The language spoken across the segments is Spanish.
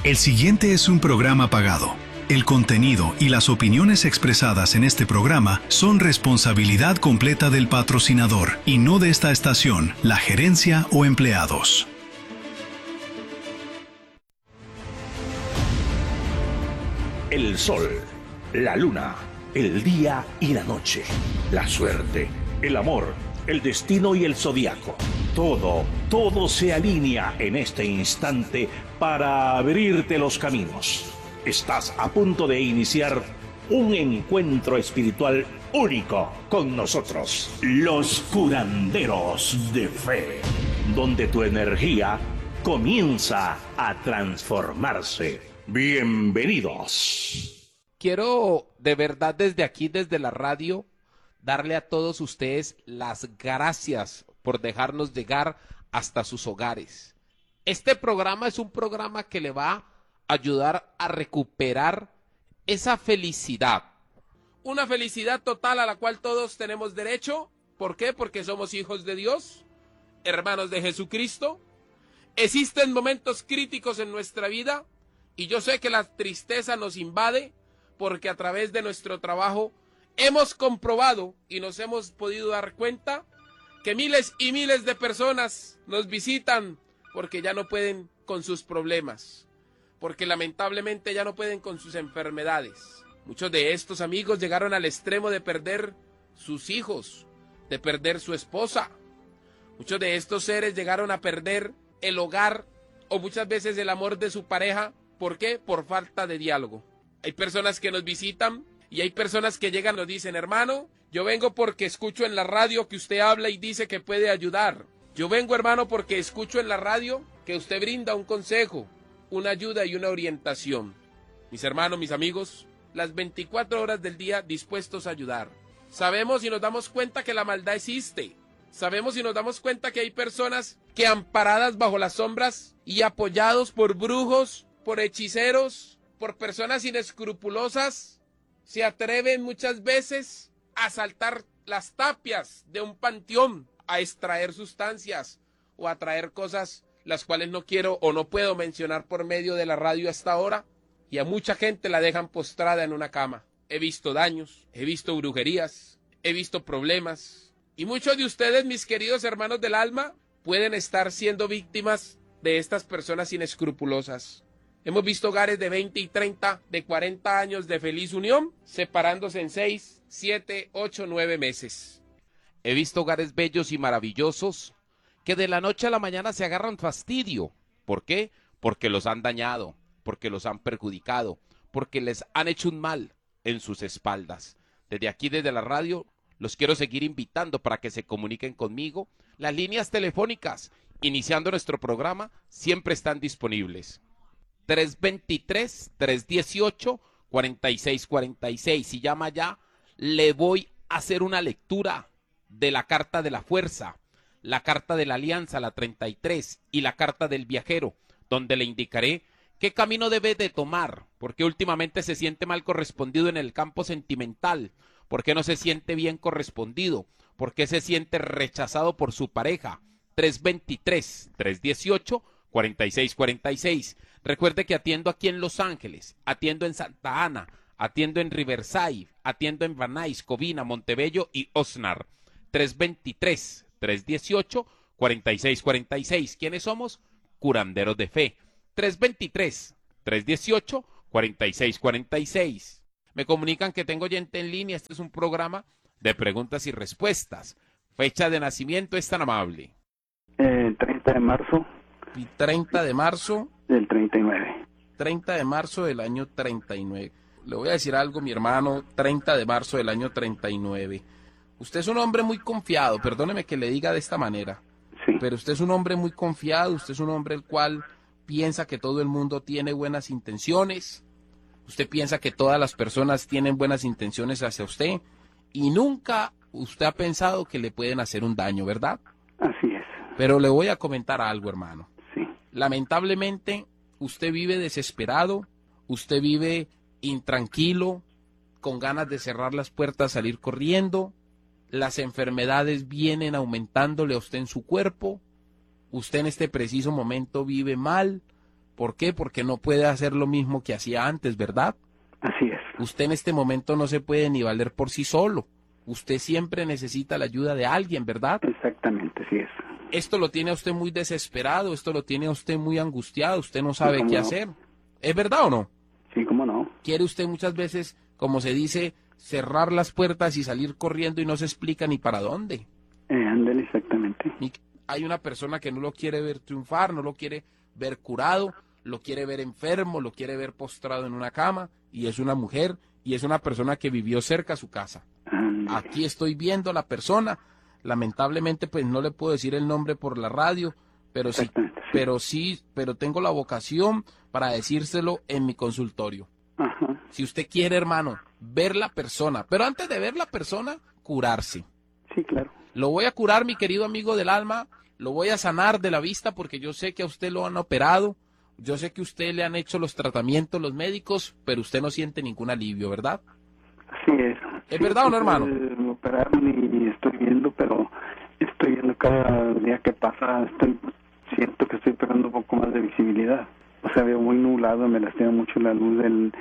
El siguiente es un programa pagado. El contenido y las opiniones expresadas en este programa son responsabilidad completa del patrocinador y no de esta estación, la gerencia o empleados. El sol, la luna, el día y la noche, la suerte, el amor, el destino y el zodiaco. Todo se alinea en este instante para abrirte los caminos. Estás a punto de iniciar un encuentro espiritual único con nosotros, los curanderos de fe, donde tu energía comienza a transformarse. Bienvenidos. Quiero de verdad desde aquí, desde la radio, darle a todos ustedes las gracias por dejarnos llegar hasta sus hogares. Este programa es un programa que le va a ayudar a recuperar esa felicidad. Una felicidad total a la cual todos tenemos derecho. ¿Por qué? Porque somos hijos de Dios, hermanos de Jesucristo. Existen momentos críticos en nuestra vida y yo sé que la tristeza nos invade porque a través de nuestro trabajo hemos comprobado y nos hemos podido dar cuenta que miles y miles de personas nos visitan porque ya no pueden con sus problemas, porque lamentablemente ya no pueden con sus enfermedades. Muchos de estos amigos llegaron al extremo de perder sus hijos, de perder su esposa. Muchos de estos seres llegaron a perder el hogar o muchas veces el amor de su pareja. ¿Por qué? Por falta de diálogo. Hay personas que nos visitan y hay personas que llegan y nos dicen: hermano, yo vengo porque escucho en la radio que usted habla y dice que puede ayudar. Yo vengo, hermano, porque escucho en la radio que usted brinda un consejo, una ayuda y una orientación. Mis hermanos, mis amigos, las 24 horas del día dispuestos a ayudar. Sabemos y nos damos cuenta que la maldad existe. Sabemos y nos damos cuenta que hay personas que, amparadas bajo las sombras y apoyados por brujos, por hechiceros, por personas inescrupulosas, se atreven muchas veces a saltar las tapias de un panteón, a extraer sustancias o a traer cosas las cuales no quiero o no puedo mencionar por medio de la radio hasta ahora, y a mucha gente la dejan postrada en una cama. He visto daños, he visto brujerías, he visto problemas, y muchos de ustedes, mis queridos hermanos del alma, pueden estar siendo víctimas de estas personas inescrupulosas. Hemos visto hogares de 20 y 30, de 40 años de feliz unión, separándose en 6, 7, 8, 9 meses. He visto hogares bellos y maravillosos que de la noche a la mañana se agarran fastidio. ¿Por qué? Porque los han dañado, porque los han perjudicado, porque les han hecho un mal en sus espaldas. Desde aquí, desde la radio, los quiero seguir invitando para que se comuniquen conmigo. Las líneas telefónicas, iniciando nuestro programa, siempre están disponibles. 323-318-4646. Si llama ya, le voy a hacer una lectura de la carta de la fuerza, la carta de la alianza, la 33, y la carta del viajero, donde le indicaré qué camino debe de tomar, porque últimamente se siente mal correspondido en el campo sentimental, porque no se siente bien correspondido, porque se siente rechazado por su pareja. 323-318-4646. Recuerde que atiendo aquí en Los Ángeles, atiendo en Santa Ana, atiendo en Riverside, atiendo en Van Nuys, Covina, Montebello y Oxnard. 323-318-4646. ¿Quiénes somos? Curanderos de fe. 323-318-4646. Me comunican que tengo oyente en línea. Este es un programa de preguntas y respuestas. Fecha de nacimiento es tan amable. 30 de marzo. 30 de marzo. Del 39. 30 de marzo del año 39. Le voy a decir algo, mi hermano. 30 de marzo del año 39. Usted es un hombre muy confiado, perdóneme que le diga de esta manera, Sí. pero usted es un hombre muy confiado, usted es un hombre el cual piensa que todo el mundo tiene buenas intenciones, usted piensa que todas las personas tienen buenas intenciones hacia usted, y nunca usted ha pensado que le pueden hacer un daño, ¿verdad? Así es. Pero le voy a comentar algo, hermano. Sí. Lamentablemente, usted vive desesperado, usted vive intranquilo, con ganas de cerrar las puertas, salir corriendo. Las enfermedades vienen aumentándole a usted en su cuerpo. Usted en este preciso momento vive mal, ¿Por qué? Porque no puede hacer lo mismo que hacía antes, ¿verdad? Así es. Usted en este momento no se puede ni valer por sí solo. Usted siempre necesita la ayuda de alguien, ¿verdad? Exactamente, así es. Esto lo tiene a usted muy desesperado, esto lo tiene a usted muy angustiado, usted no sabe cómo qué no. hacer. ¿Es verdad o no? Sí, cómo no. Quiere usted muchas veces, como se dice, cerrar las puertas y salir corriendo y no se explica ni para dónde. Ándale, exactamente. Hay una persona que no lo quiere ver triunfar, no lo quiere ver curado, lo quiere ver enfermo, lo quiere ver postrado en una cama, y es una mujer, y es una persona que vivió cerca a su casa. Ándale. Aquí estoy viendo a la persona, lamentablemente pues no le puedo decir el nombre por la radio, pero sí, Exactamente, pero tengo la vocación para decírselo en mi consultorio. Ajá. Si usted quiere, hermano, ver la persona, pero antes de ver la persona, curarse. Sí, claro. Lo voy a curar, mi querido amigo del alma, lo voy a sanar de la vista porque yo sé que a usted lo han operado, yo sé que a usted le han hecho los tratamientos los médicos, pero usted no siente ningún alivio, ¿verdad? Así es. ¿Es verdad o no, hermano? Operaron y estoy viendo, pero estoy viendo cada día que pasa, siento que estoy pegando un poco más de visibilidad. O sea, veo muy nublado, me lastima mucho la luz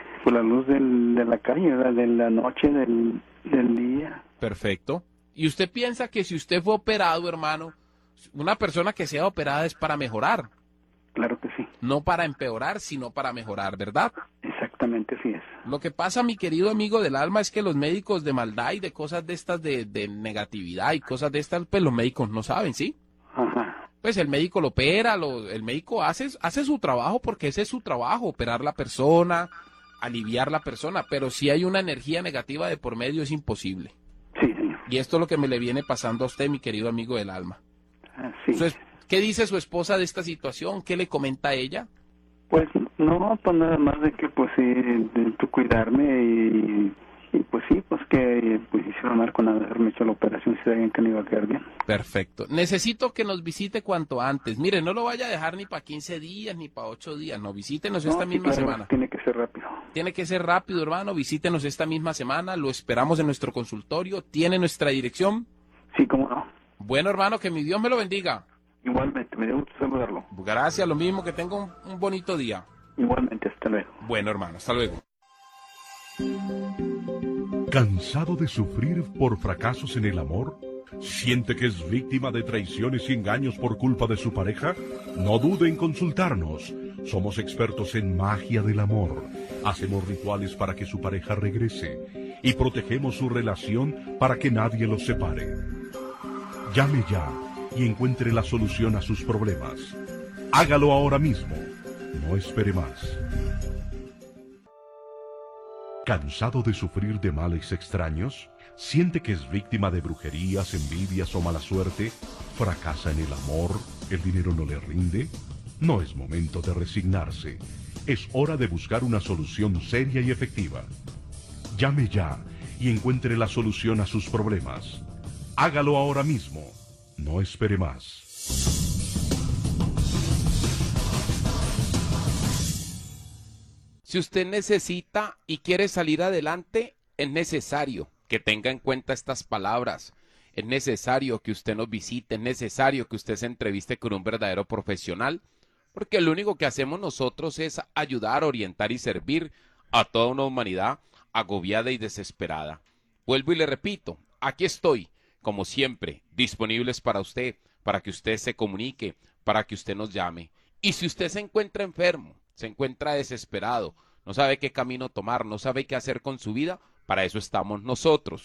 de la calle, ¿verdad? De la noche, del día. Perfecto. ¿Y usted piensa que si usted fue operado, hermano, una persona que sea operada es para mejorar? Claro que sí. No para empeorar, sino para mejorar, ¿verdad? Exactamente, así es. Lo que pasa, mi querido amigo del alma, es que los médicos de maldad y de cosas de estas de negatividad y cosas de estas, pues los médicos no saben, ¿sí? Ajá. Pues el médico lo opera, el médico hace su trabajo porque ese es su trabajo, operar la persona, aliviar la persona, pero si hay una energía negativa de por medio es imposible. Sí, señor. Y esto es lo que me le viene pasando a usted, mi querido amigo del alma. Así. ¿Qué dice su esposa de esta situación? ¿Qué le comenta a ella? Pues no, pues nada más de que pues sí, de tu cuidarme y pues sí, pues que pues hicieron mal con haberme hecho la operación, si sabían que no iba a quedar bien. Perfecto. Necesito que nos visite cuanto antes. Mire, no lo vaya a dejar ni para 15 días ni para 8 días. No, visítenos esta Sí, misma claro, semana. tiene que ser rápido. Tiene que ser rápido, hermano. Visítenos esta misma semana. Lo esperamos en nuestro consultorio. Tiene nuestra dirección. Sí, cómo no. Bueno, hermano, que mi Dios me lo bendiga. Igualmente, me dio gusto saludarlo. Gracias, lo mismo, que tenga un bonito día. Igualmente, hasta luego. Bueno, hermano, hasta luego. ¿Cansado de sufrir por fracasos en el amor? ¿Siente que es víctima de traiciones y engaños por culpa de su pareja? No dude en consultarnos. Somos expertos en magia del amor. Hacemos rituales para que su pareja regrese y protegemos su relación para que nadie los separe. Llame ya y encuentre la solución a sus problemas. Hágalo ahora mismo. No espere más. ¿Cansado de sufrir de males extraños? ¿Siente que es víctima de brujerías, envidias o mala suerte? ¿Fracasa en el amor? ¿El dinero no le rinde? No es momento de resignarse. Es hora de buscar una solución seria y efectiva. Llame ya y encuentre la solución a sus problemas. Hágalo ahora mismo. No espere más. Si usted necesita y quiere salir adelante, es necesario que tenga en cuenta estas palabras. Es necesario que usted nos visite, es necesario que usted se entreviste con un verdadero profesional, porque lo único que hacemos nosotros es ayudar, orientar y servir a toda una humanidad agobiada y desesperada. Vuelvo y le repito, aquí estoy, como siempre, disponibles para usted, para que usted se comunique, para que usted nos llame. Y si usted se encuentra enfermo, se encuentra desesperado, no sabe qué camino tomar, no sabe qué hacer con su vida, para eso estamos nosotros.